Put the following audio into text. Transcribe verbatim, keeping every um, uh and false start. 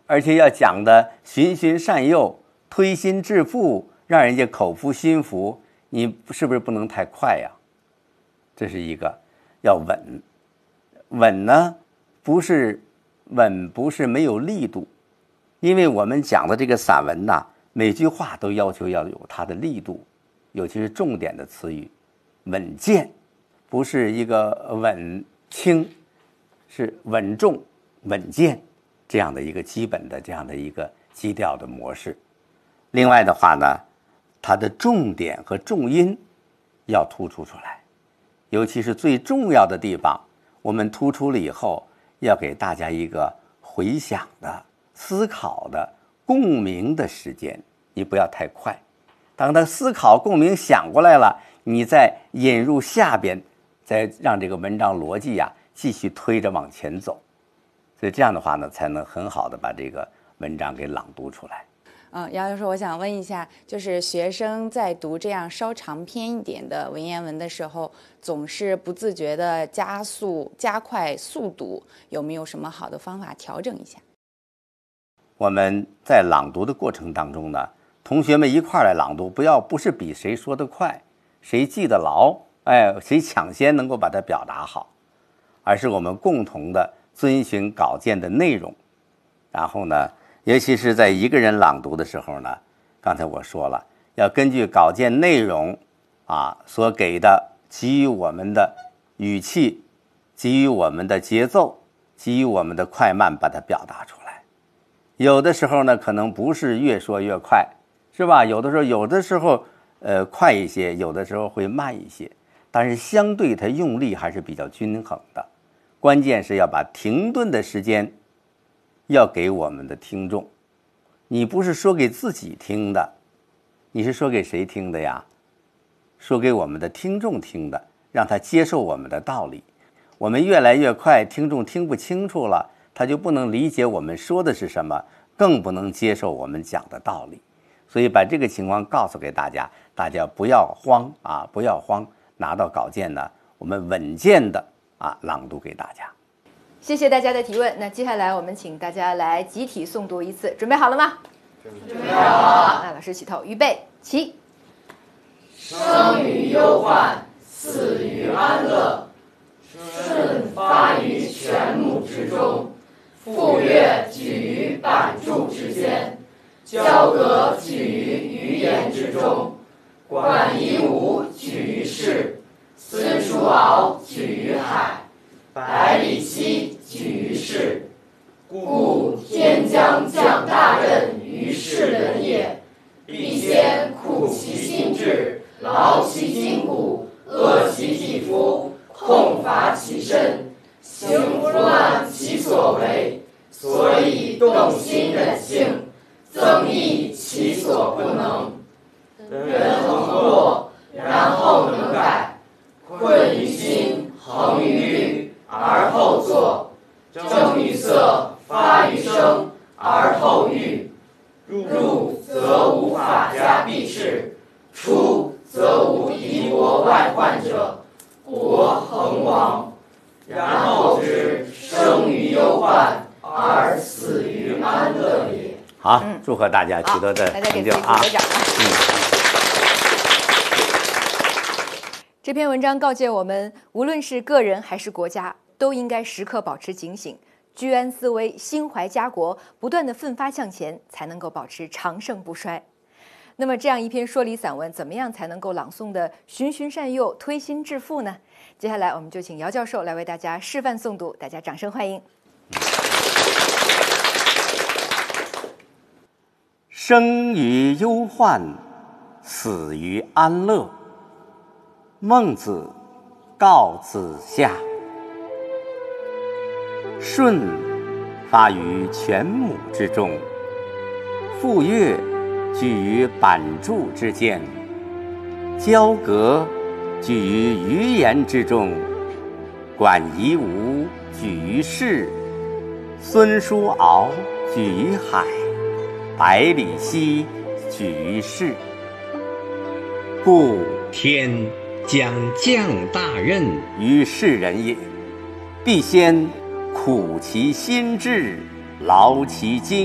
而且要讲的循循善诱，推心置腹，让人家口服心服，你是不是不能太快呀？这是一个，要稳。稳呢，不是稳，不是没有力度，因为我们讲的这个散文呐，每句话都要求要有它的力度，尤其是重点的词语，稳健，不是一个稳轻，是稳重、稳健这样的一个基本的这样的一个基调的模式。另外的话呢，它的重点和重音要突出出来，尤其是最重要的地方，我们突出了以后，要给大家一个回想的、思考的、共鸣的时间，你不要太快。当他思考、共鸣想过来了，你再引入下边，再让这个文章逻辑呀继续推着往前走。所以这样的话呢，才能很好的把这个文章给朗读出来。 嗯，姚教授，我想问一下，就是学生在读这样稍长篇一点的文言文的时候，总是不自觉的加速、加快速读，有没有什么好的方法调整一下？ 我们在朗读的过程当中呢，同学们一块儿来朗读，不要不是比谁说得快，谁记得牢，哎，谁抢先能够把它表达好，而是我们共同的遵循稿件的内容。然后呢，尤其是在一个人朗读的时候呢，刚才我说了，要根据稿件内容啊所给的给予我们的语气，给予我们的节奏，给予我们的快慢，把它表达出来。有的时候呢，可能不是越说越快，是吧？有的时候，有的时候呃快一些，有的时候会慢一些，但是相对它用力还是比较均衡的。关键是要把停顿的时间要给我们的听众。你不是说给自己听的，你是说给谁听的呀？说给我们的听众听的，让他接受我们的道理。我们越来越快，听众听不清楚了，他就不能理解我们说的是什么，更不能接受我们讲的道理。所以把这个情况告诉给大家，大家不要慌啊，不要慌，拿到稿件呢，我们稳健的啊朗读给大家。 谢谢大家的提问。那接下来我们请大家来集体诵读一次，准备好了吗？ 准备好了。 那老师起头，预备起。 生于忧患，死于安乐。舜发于泉母之中，傅说举于板柱之间，交葛举于鱼盐之中，管夷吾举于市，孙叔敖举于海，百里奚举于市。故天将降大任于世人也，必先苦其心志，劳其筋骨，饿其体肤，空乏其身，行拂乱其所为，所以动心忍性，增益其所不能。人恒过，然后能改，困于心，恒于虑，而后作，正于色，发于声，而后喻。入则无法家必士，出则无夷国外患者，国恒亡。然后之生于忧患，而死于安乐也。 好，祝贺大家取得的成就啊！嗯。 这篇文章告诫我们，无论是个人还是国家，都应该时刻保持警醒，居安思危，心怀家国，不断的奋发向前，才能够保持长盛不衰。那么这样一篇说理散文，怎么样才能够朗诵的循循善诱，推心置腹呢？接下来我们就请姚教授来为大家示范诵读，大家掌声欢迎。 生于忧患，死于安乐。孟子告子夏。舜发于泉母之中，傅说举于板柱之间，交葛举于鱼盐之中，管夷吾举于市，孙叔敖举于海，百里奚举于市。故天将降大任于世人也，必先苦其心志，劳其筋